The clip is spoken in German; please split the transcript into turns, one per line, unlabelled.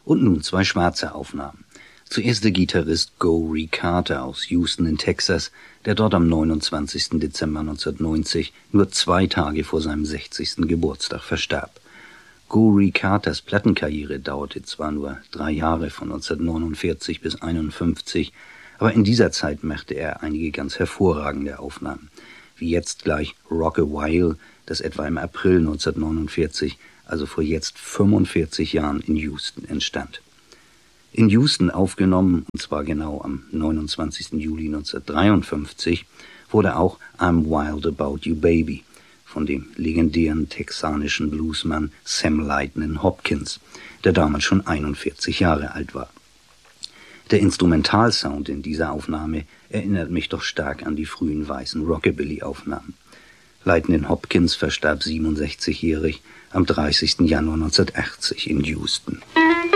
Und nun 2 schwarze Aufnahmen. Zuerst der Gitarrist Gorey Carter aus Houston in Texas, der dort am 29. Dezember 1990, nur 2 Tage vor seinem 60. Geburtstag, verstarb. Gorey Carters Plattenkarriere dauerte zwar nur 3 Jahre, von 1949 bis 1951, aber in dieser Zeit machte er einige ganz hervorragende Aufnahmen, wie jetzt gleich Rock a While, das etwa im April 1949, also vor jetzt 45 Jahren in Houston entstand. In Houston aufgenommen, und zwar genau am 29. Juli 1953, wurde auch I'm Wild About You Baby von dem legendären texanischen Bluesmann Sam Lightnin' Hopkins, der damals schon 41 Jahre alt war. Der Instrumentalsound in dieser Aufnahme erinnert mich doch stark an die frühen weißen Rockabilly-Aufnahmen. Lightnin' Hopkins verstarb 67-jährig am 30. Januar 1980 in Houston.